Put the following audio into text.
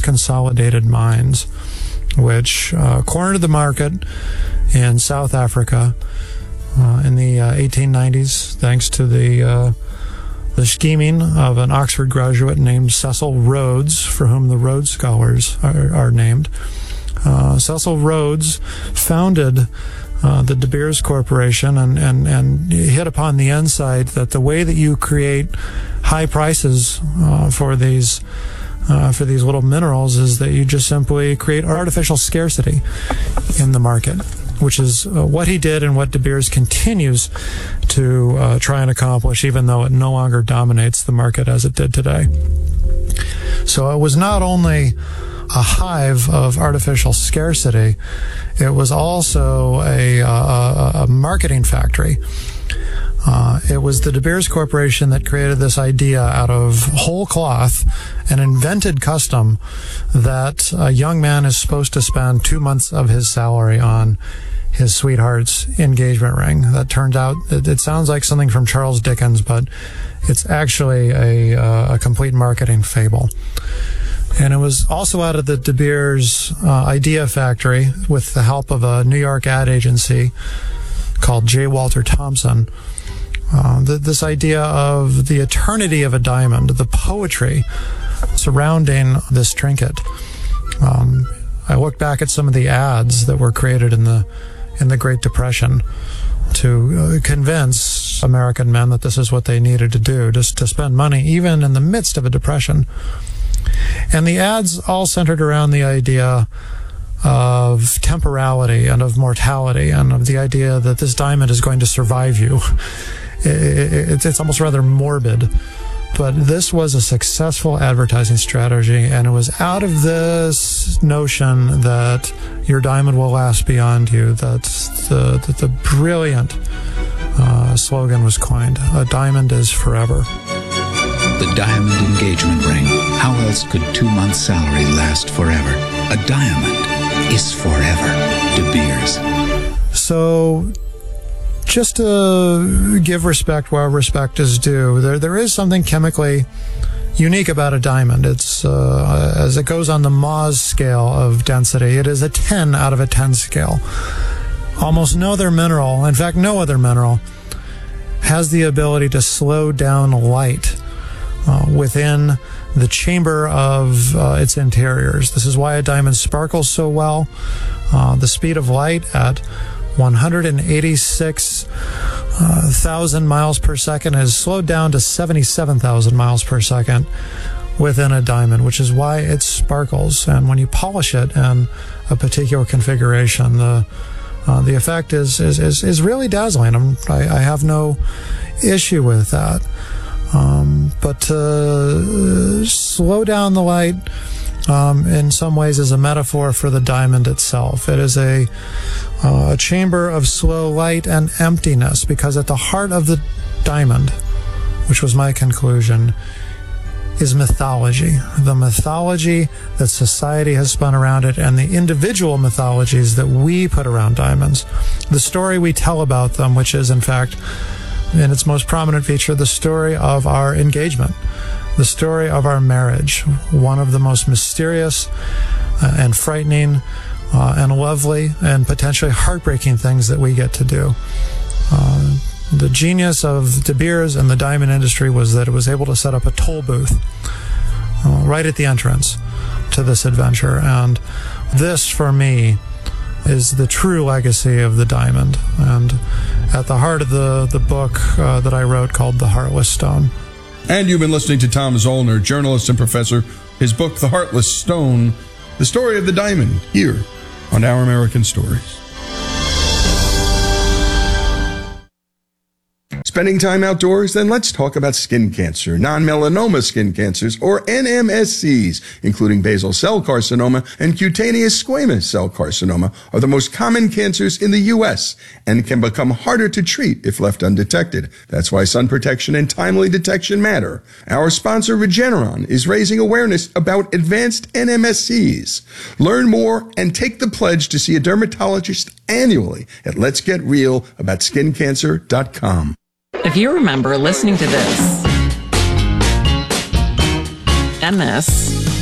consolidated mines, which cornered the market in South Africa in the 1890s, thanks to the scheming of an Oxford graduate named Cecil Rhodes, for whom the Rhodes Scholars are named. Cecil Rhodes founded the De Beers Corporation and hit upon the insight that the way that you create high prices for these little minerals is that you just simply create artificial scarcity in the market, which is what he did and what De Beers continues to try and accomplish, even though it no longer dominates the market as it did today. So it was not only a hive of artificial scarcity, it was also a marketing factory. It was the De Beers Corporation that created this idea out of whole cloth, an invented custom that a young man is supposed to spend 2 months of his salary on his sweetheart's engagement ring. That turned out, it sounds like something from Charles Dickens, but it's actually a complete marketing fable. And it was also out of the De Beers idea factory, with the help of a New York ad agency called J. Walter Thompson, this idea of the eternity of a diamond, the poetry surrounding this trinket. I look back at some of the ads that were created in the Great Depression to convince American men that this is what they needed to do, just to spend money even in the midst of a depression. And the ads all centered around the idea of temporality and of mortality and of the idea that this diamond is going to survive you. It's almost rather morbid. But this was a successful advertising strategy, and it was out of this notion that your diamond will last beyond you that the brilliant slogan was coined: a diamond is forever. The diamond engagement ring. How else could 2 months' salary last forever? A diamond is forever. De Beers. So, just to give respect where respect is due, there is something chemically unique about a diamond. It's as it goes on the Mohs scale of density, it is a 10 out of a 10 scale. Almost no other mineral, in fact no other mineral, has the ability to slow down light within the chamber of its interiors. This is why a diamond sparkles so well. The speed of light at 186,000 miles per second is slowed down to 77,000 miles per second within a diamond, which is why it sparkles. And when you polish it in a particular configuration, the effect is really dazzling. I have no issue with that. But to slow down the light in some ways is a metaphor for the diamond itself. It is a chamber of slow light and emptiness, because at the heart of the diamond, which was my conclusion, is mythology. The mythology that society has spun around it, and the individual mythologies that we put around diamonds. The story we tell about them, which is in fact, in its most prominent feature, the story of our engagement, the story of our marriage, one of the most mysterious and frightening and lovely and potentially heartbreaking things that we get to do. The genius of De Beers and the diamond industry was that it was able to set up a toll booth right at the entrance to this adventure. And this, for me, is the true legacy of the diamond, and at the heart of the book that I wrote called The Heartless Stone. And you've been listening to Tom Zollner, journalist and professor. His book, The Heartless Stone, the story of the diamond, here on Our American Stories. Spending time outdoors? Then let's talk about skin cancer. Non-melanoma skin cancers, or NMSCs, including basal cell carcinoma and cutaneous squamous cell carcinoma, are the most common cancers in the U.S. and can become harder to treat if left undetected. That's why sun protection and timely detection matter. Our sponsor, Regeneron, is raising awareness about advanced NMSCs. Learn more and take the pledge to see a dermatologist annually at letsgetrealaboutSkinCancer.com. If you remember listening to this and this